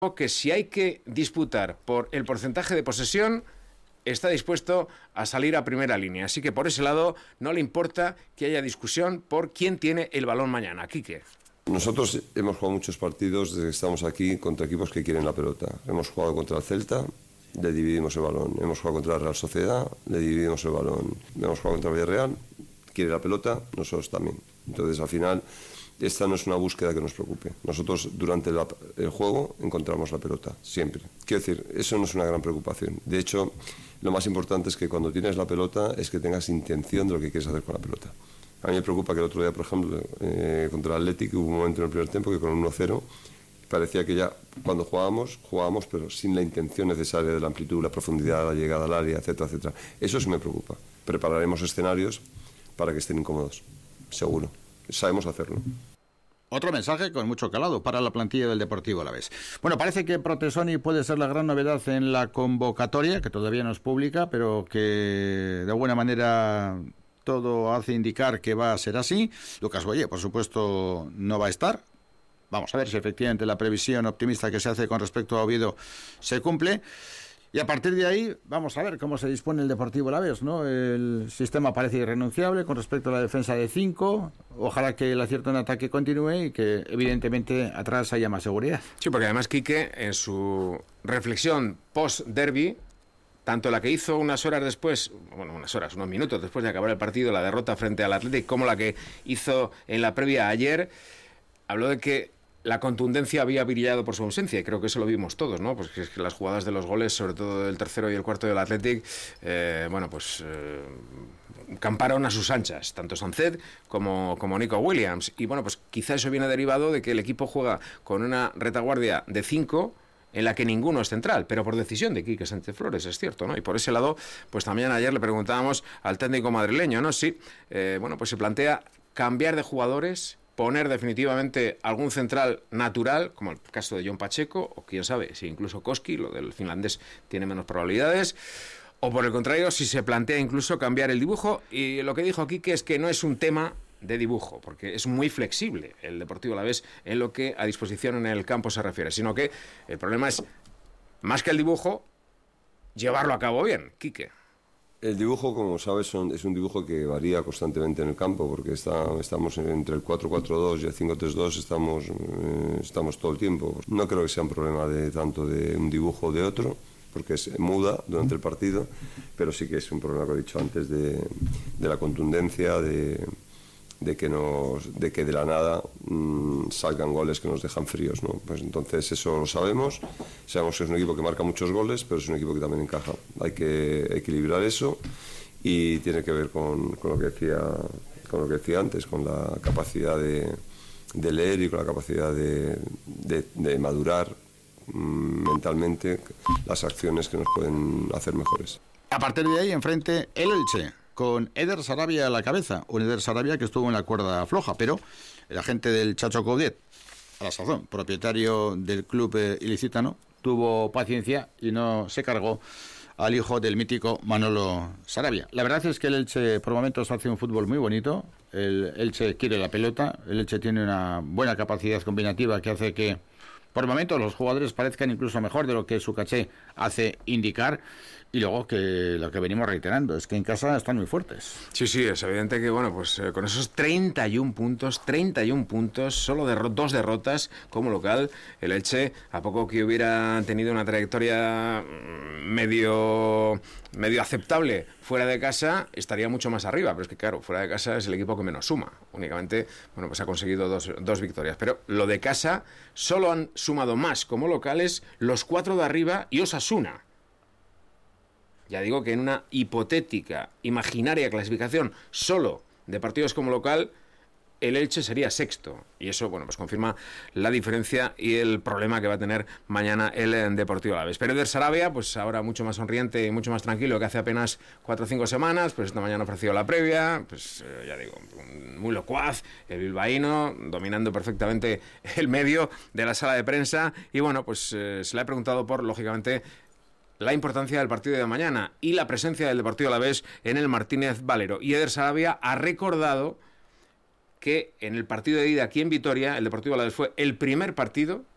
que si hay que disputar por el porcentaje de posesión, está dispuesto a salir a primera línea. Así que por ese lado no le importa que haya discusión por quién tiene el balón mañana. Quique. Nosotros hemos jugado muchos partidos desde que estamos aquí contra equipos que quieren la pelota. Hemos jugado contra el Celta, le dividimos el balón. Hemos jugado contra la Real Sociedad, le dividimos el balón. Hemos jugado contra el Villarreal, quiere la pelota, nosotros también. Entonces, al final, esta no es una búsqueda que nos preocupe. Nosotros, durante el juego, encontramos la pelota, siempre. Quiero decir, eso no es una gran preocupación. De hecho, lo más importante es que cuando tienes la pelota, es que tengas intención de lo que quieres hacer con la pelota. A mí me preocupa que el otro día, por ejemplo, contra el Athletic, hubo un momento en el primer tiempo que con un 1-0 parecía que ya cuando jugábamos, pero sin la intención necesaria de la amplitud, la profundidad, la llegada al área, etcétera, etcétera. Eso sí me preocupa. Prepararemos escenarios para que estén incómodos, seguro. Sabemos hacerlo. Otro mensaje con mucho calado para la plantilla del Deportivo Alavés. Bueno, parece que Protesoni puede ser la gran novedad en la convocatoria, que todavía no es pública, pero que de alguna manera todo hace indicar que va a ser así. Lucas Boyer, por supuesto, no va a estar. Vamos a ver si efectivamente la previsión optimista que se hace con respecto a Oviedo se cumple. Y a partir de ahí, vamos a ver cómo se dispone el Deportivo Alavés, ¿no? El sistema parece irrenunciable con respecto a la defensa de 5. Ojalá que el acierto en ataque continúe y que, evidentemente, atrás haya más seguridad. Sí, porque además Quique, en su reflexión post-derby, tanto la que hizo unos minutos después de acabar el partido, la derrota frente al Athletic, como la que hizo en la previa ayer, habló de que la contundencia había brillado por su ausencia, y creo que eso lo vimos todos, ¿no? Pues que es que las jugadas de los goles, sobre todo del tercero y el cuarto del Athletic, camparon a sus anchas, tanto Sánchez como Nico Williams. Y bueno, pues quizá eso viene derivado de que el equipo juega con una retaguardia de 5, en la que ninguno es central, pero por decisión de Quique Sánchez Flores, es cierto, ¿no? Y por ese lado, pues también ayer le preguntábamos al técnico madrileño, ¿no? Sí, pues se plantea cambiar de jugadores, poner definitivamente algún central natural, como el caso de John Pacheco, o quién sabe, si incluso Koski, lo del finlandés tiene menos probabilidades, o por el contrario, si se plantea incluso cambiar el dibujo. Y lo que dijo Quique es que no es un tema de dibujo, porque es muy flexible el Deportivo Alavés en lo que a disposición en el campo se refiere, sino que el problema es, más que el dibujo, llevarlo a cabo bien. Quique. El dibujo, como sabes, es un dibujo que varía constantemente en el campo, porque estamos entre el 4-4-2 y el 5-3-2, estamos todo el tiempo. No creo que sea un problema tanto de un dibujo o de otro, porque se muda durante el partido, pero sí que es un problema, que he dicho antes, de la contundencia, de que de la nada salgan goles que nos dejan fríos, ¿no? Pues entonces eso lo sabemos que es un equipo que marca muchos goles, pero es un equipo que también encaja. Hay que equilibrar eso, y tiene que ver con lo que decía antes, con la capacidad de leer y con la capacidad de madurar mentalmente las acciones que nos pueden hacer mejores. A partir de ahí, enfrente, el Elche, con Eder Sarabia a la cabeza. Un Eder Sarabia que estuvo en la cuerda floja, pero el agente del Chacho Coudet, a la sazón, propietario del club ilicitano, tuvo paciencia y no se cargó al hijo del mítico Manolo Sarabia. La verdad es que el Elche por momentos hace un fútbol muy bonito. El Elche quiere la pelota, el Elche tiene una buena capacidad combinativa que hace que por momentos los jugadores parezcan incluso mejor de lo que su caché hace indicar. Y luego que lo que venimos reiterando es que en casa están muy fuertes. Sí, es evidente que, con esos 31 puntos, solo 2 derrotas como local, el Elche, a poco que hubiera tenido una trayectoria medio aceptable fuera de casa, estaría mucho más arriba. Pero es que, claro, fuera de casa es el equipo que menos suma. Únicamente, ha conseguido dos victorias. Pero lo de casa, solo han sumado más como locales los 4 de arriba y Osasuna. Ya digo que en una hipotética, imaginaria clasificación solo de partidos como local, el Elche sería sexto. Y eso, confirma la diferencia y el problema que va a tener mañana el Deportivo Alavés. Pero Eder Sarabia, ahora mucho más sonriente y mucho más tranquilo que hace apenas 4 o 5 semanas, esta mañana ha ofrecido la previa, ya digo, muy locuaz, el bilbaíno, dominando perfectamente el medio de la sala de prensa. Y se le ha preguntado por, lógicamente, la importancia del partido de mañana y la presencia del Deportivo Alavés en el Martínez Valero. Y Eder Sarabia ha recordado que en el partido de ida aquí en Vitoria, el Deportivo Alavés fue el primer partido